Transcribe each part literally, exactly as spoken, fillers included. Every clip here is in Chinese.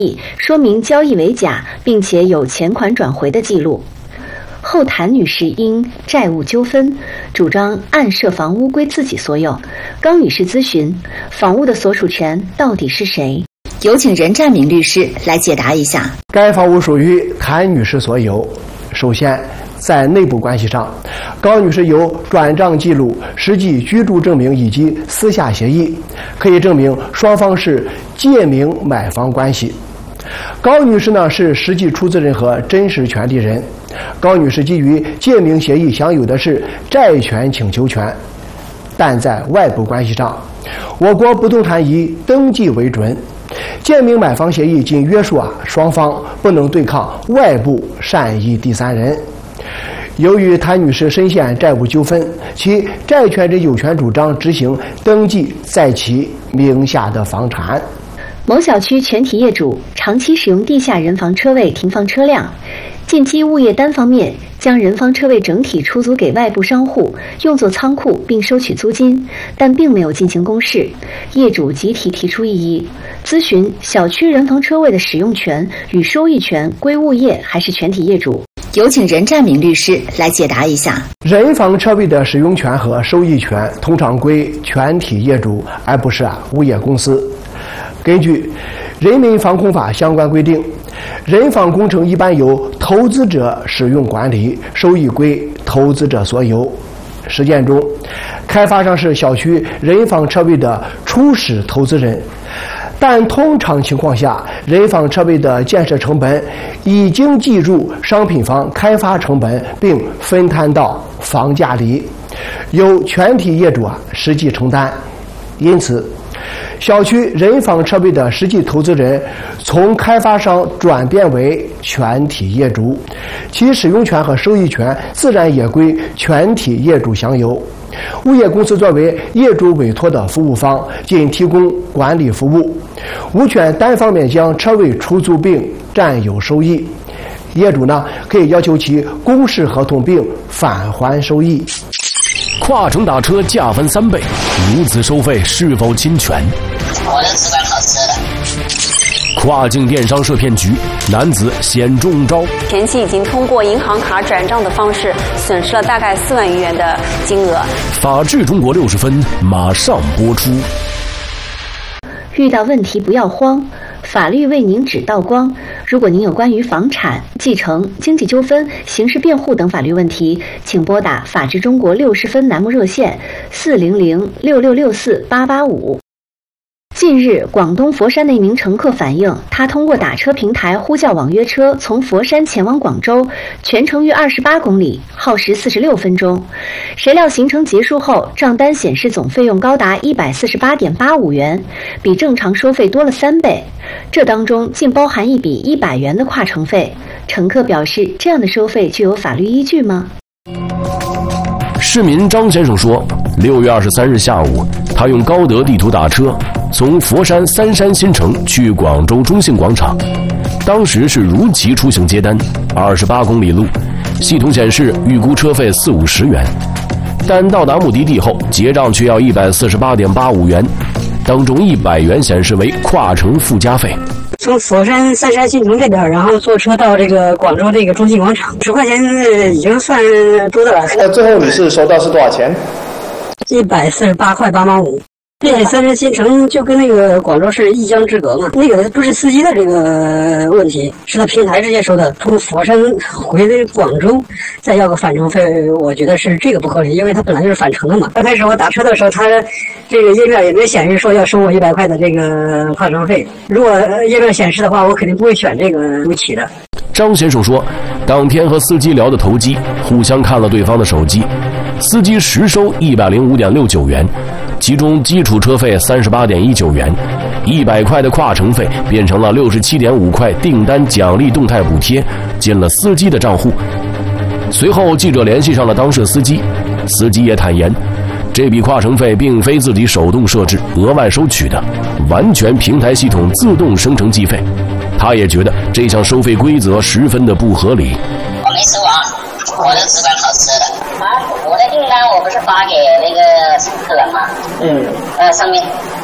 说明交易为假，并且有钱款转回的记录。后谭女士因债务纠纷，主张按涉房屋归自己所有。高女士咨询，房屋的所属权到底是谁？有请任占明律师来解答一下。 该房屋属于谭女士所有。首先，在内部关系上，高女士有转账记录、实际居住证明以及私下协议，可以证明双方是借名买房关系。高女士呢是实际出资人和真实权利人。高女士基于借名协议享有的是债权请求权，但在外部关系上，我国不动产以登记为准。借名买房协议仅约束啊双方，不能对抗外部善意第三人。由于谭女士深陷债务纠纷，其债权人有权主张执行登记在其名下的房产。 某小区全体业主长期使用地下人防车位停放车辆，近期物业单方面将人防车位整体出租给外部商户，用作仓库并收取租金，但并没有进行公示。业主集体提出异议，咨询小区人防车位的使用权与收益权归物业还是全体业主？有请任占明律师来解答一下。 人防车位的使用权和收益权通常归全体业主，而不是啊物业公司。根据《人民防控法》相关规定，人防工程一般由投资者使用管理，收益归投资者所有。实践中，开发商是小区人防车位的初始投资人，但通常情况下，人防车位的建设成本已经计入商品房开发成本，并分摊到房价里，由全体业主啊实际承担。因此，小区人防车位的实际投资人从开发商转变为全体业主，其使用权和收益权自然也归全体业主享有。物业公司作为业主委托的服务方，仅提供管理服务，无权单方面将车位出租并占有收益。业主呢，可以要求其公示合同并返还收益。 跨城打车价分三倍，如此收费是否侵权？ 我的只管好吃的。 跨境电商涉骗局，男子险中招。 前期已经通过银行卡转账的方式，损失了大概四万余元的金额。 法治中国六十分马上播出。 遇到问题不要慌，法律为您指道光。如果您有关于房产、继承、经济纠纷、刑事辩护等法律问题，请拨打法治中国六十分栏目热线四零零六六六四八八五。近日，广东佛山的一名乘客反映，他通过打车平台呼叫网约车从佛山前往广州，全程约二十八公里，耗时四十六分钟。谁料行程结束后，账单显示总费用高达一百四十八点八五元，比正常收费多了三倍。这当中竟包含一笔一百元的跨程费。乘客表示，这样的收费具有法律依据吗？ 市民张先生说，六月二十三日下午，他用高德地图打车，从佛山三山新城去广州中信广场。当时是如期出行接单，二十八公里路，系统显示预估车费四五十元，但到达目的地后结账却要一百四十八点八五元，当中一百元显示为跨城附加费。 从佛山三山新城这边，然后坐车到这个广州这个中信广场，十块钱已经算多的了。 那最后你是收到是多少钱？ 一百四十八块八毛五。这三山新城就跟那个广州是一江之隔嘛，那个不是司机的这个问题，是他平台直接收的。从佛山回广州再要个返程费，我觉得是这个不合理，因为他本来就是返程的嘛。刚开始我打车的时候，他这个页面也没显示说要收我一百块的这个跨程费。如果页面显示的话，我肯定不会选这个路起的。 张先生说，当天和司机聊得投机，互相看了对方的手机，司机实收一百零五点六九元，其中基础车费三十八点一九元，一百块的跨程费变成了六十七点五块订单奖励动态补贴，进了司机的账户。随后记者联系上了当事司机，司机也坦言，这笔跨程费并非自己手动设置额外收取的，完全平台系统自动生成计费。他也觉得这项收费规则十分的不合理。 我没收啊，我的只管好吃的。啊，我的订单我不是发给那个乘客了吗？嗯。呃，上面，反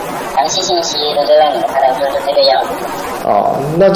详细信息都在外面，他来说是这个样子。 哦，那